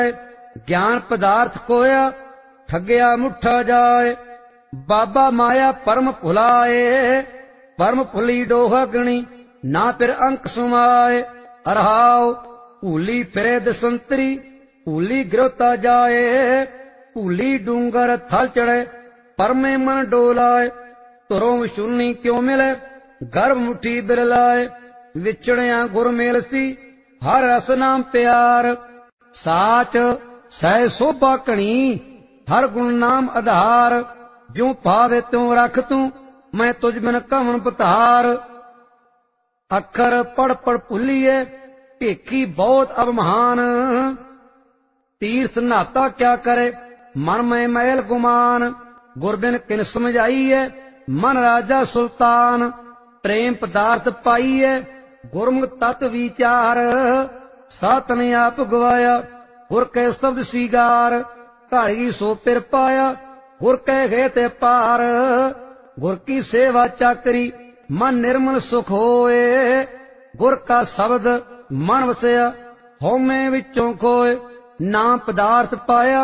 ज्ञान पदार्थ कोया ठगया मुठा जाए। बाबा माया परम भुलाए, परम भुली डोहा गणी ना फिर अंक सुमाए। अरहाओ भूली फिरे दसंतरी, भूली गिरता जाए। भूली डूंगर थल चढ़े परमे मन डोलाए। तुरों विशुन्नी क्यों मिले गर्भ मुठी बिरलाए। विछड़िया गुर मेल सी हर रस नाम प्यार। साच सह शोभा घणी हर गुण नाम आधार। ज्यों भावे त्यों रख तू मैं तुझ बिन कवन पतार। अखर पढ़ पढ़ भुलिए भेखी बहुत अवमान। तीर्थ नाता क्या करे मन में मैल गुमान। गुरबिन किन समझाइए मन राजा सुल्तान। प्रेम पदार्थ पाइए गुरमुख तत् विचार। सात ने आप गवाया गुर कै शब्द सीगार। धारी सो पिर पाया गुर कै गए ते पार। गुर की सेवा चाकरी मन निर्मल सुख होए। गुर का शब्द मन वसया हौमे विचों खोए। ना पदार्थ पाया